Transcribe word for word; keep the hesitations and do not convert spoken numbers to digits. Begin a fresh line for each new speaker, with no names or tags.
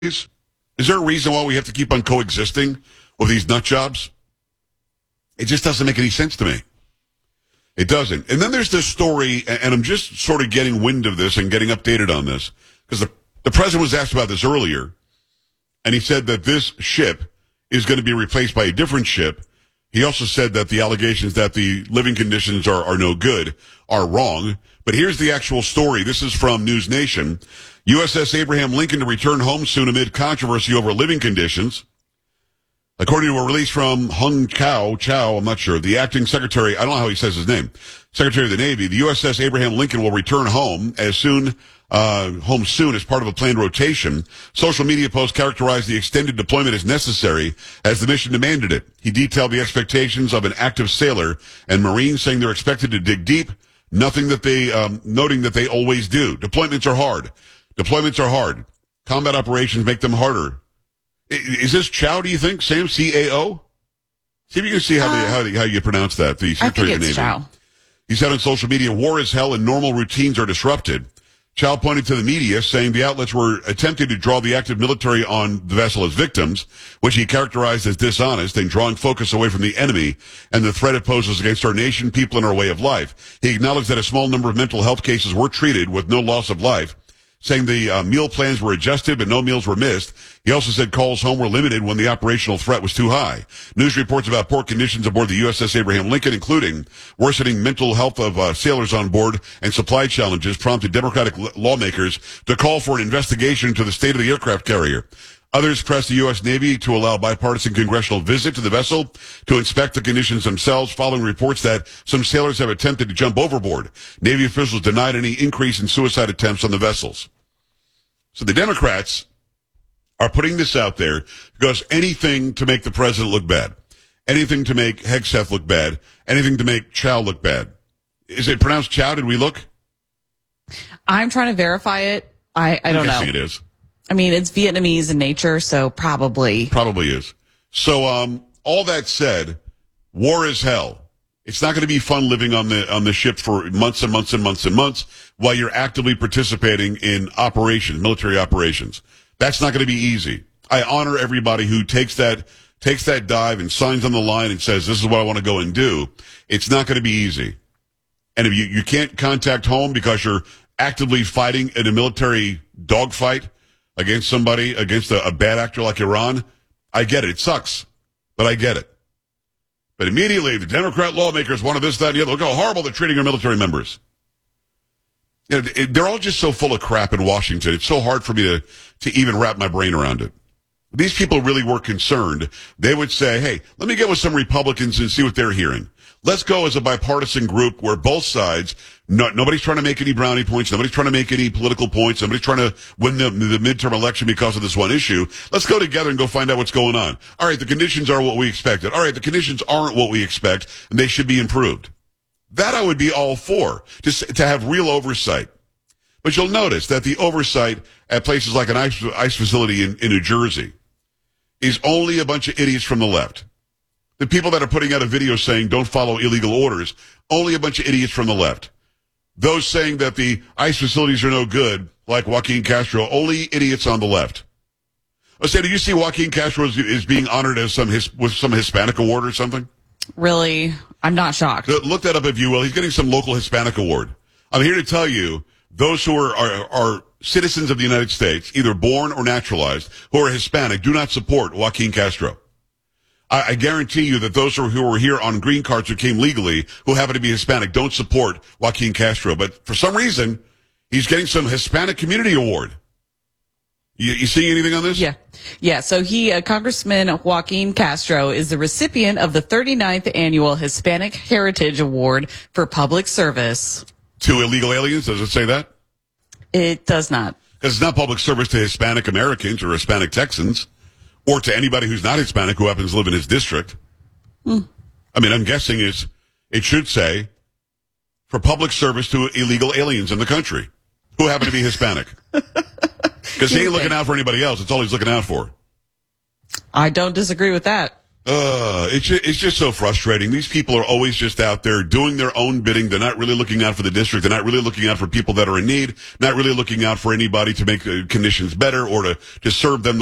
Is there a reason why we have to keep on coexisting with these nut jobs? It just doesn't make any sense to me. It doesn't. And then there's this story, and I'm just sort of getting wind of this and getting updated on this, because the, the president was asked about this earlier, and he said that this ship is going to be replaced by a different ship. He also said that the allegations that the living conditions are, are no good are wrong. But here's the actual story. This is from News Nation. U S S Abraham Lincoln to return home soon amid controversy over living conditions. According to a release from Hung Chow, Chow, I'm not sure, the acting secretary, I don't know how he says his name, Secretary of the Navy, the U S S Abraham Lincoln will return home as soon, uh, home soon as part of a planned rotation. Social media posts characterized the extended deployment as necessary as the mission demanded it. He detailed the expectations of an active sailor and Marine, saying they're expected to dig deep, nothing that they, um, noting that they always do. Deployments are hard. Deployments are hard. Combat operations make them harder. Is this Chow, do you think? Sam, C A O? See if you can see how, uh, they, how, they, how you pronounce that, the Secretary
I think
of the
it's
Navy.
Chow.
He said on social media, war is hell and normal routines are disrupted. Chow pointed to the media, saying the outlets were attempting to draw the active military on the vessel as victims, which he characterized as dishonest and drawing focus away from the enemy and the threat it poses against our nation, people, and our way of life. He acknowledged that a small number of mental health cases were treated with no loss of life, saying the uh, meal plans were adjusted, but no meals were missed. He also said calls home were limited when the operational threat was too high. News reports about poor conditions aboard the U S S Abraham Lincoln, including worsening mental health of uh, sailors on board and supply challenges, prompted Democratic l- lawmakers to call for an investigation into the state of the aircraft carrier. Others pressed the U S Navy to allow bipartisan congressional visit to the vessel to inspect the conditions themselves, following reports that some sailors have attempted to jump overboard. Navy officials denied any increase in suicide attempts on the vessels. So the Democrats are putting this out there because anything to make the president look bad, anything to make Hegseth look bad, anything to make Chow look bad. Is it pronounced Chow? Did we look?
I'm trying to verify it. I, I don't
I'm
know.
guessing it is.
I mean, it's Vietnamese in nature, so probably.
Probably is. So, um, all that said, war is hell. It's not going to be fun living on the on the ship for months and months and months and months while you're actively participating in operations, military operations. That's not going to be easy. I honor everybody who takes that takes that dive and signs on the line and says, this is what I want to go and do. It's not going to be easy. And if you, you can't contact home because you're actively fighting in a military dogfight against somebody, against a, a bad actor like Iran, I get it. It sucks, but I get it. But immediately, the Democrat lawmakers wanted this, that, and the other. Look how horrible they're treating our military members. You know, it, they're all just so full of crap in Washington. It's so hard for me to, to even wrap my brain around it. These people really were concerned. They would say, hey, let me get with some Republicans and see what they're hearing. Let's go as a bipartisan group where both sides, no, nobody's trying to make any brownie points. Nobody's trying to make any political points. Nobody's trying to win the, the midterm election because of this one issue. Let's go together and go find out what's going on. All right, the conditions are what we expected. All right, the conditions aren't what we expect, and they should be improved. That I would be all for, just to have real oversight. But you'll notice that the oversight at places like an ice, ice facility in, in New Jersey is only a bunch of idiots from the left. The people that are putting out a video saying don't follow illegal orders, only a bunch of idiots from the left. Those saying that the ice facilities are no good, like Joaquin Castro, only idiots on the left. I say, did you see Joaquin Castro is, is being honored as some his, with some Hispanic award or something?
Really? I'm not shocked.
Look that up if you will. He's getting some local Hispanic award. I'm here to tell you, those who are, are, are citizens of the United States, either born or naturalized, who are Hispanic, do not support Joaquin Castro. I, I guarantee you that those who, who are here on green cards who came legally, who happen to be Hispanic, don't support Joaquin Castro. But for some reason, he's getting some Hispanic Community Award. You, you seeing anything on this?
Yeah. Yeah. So he, uh, Congressman Joaquin Castro is the recipient of the thirty-ninth Annual Hispanic Heritage Award for Public Service.
To illegal aliens? Does it say that?
It does not.
Because it's not public service to Hispanic Americans or Hispanic Texans or to anybody who's not Hispanic who happens to live in his district. Hmm. I mean, I'm guessing it's, it should say for public service to illegal aliens in the country who happen to be Hispanic. Because he ain't looking out for anybody else. It's all he's looking out for.
I don't disagree with that.
Uh, it's ju- it's just so frustrating. These people are always just out there doing their own bidding. They're not really looking out for the district. They're not really looking out for people that are in need. Not really looking out for anybody to make uh, conditions better or to to serve them the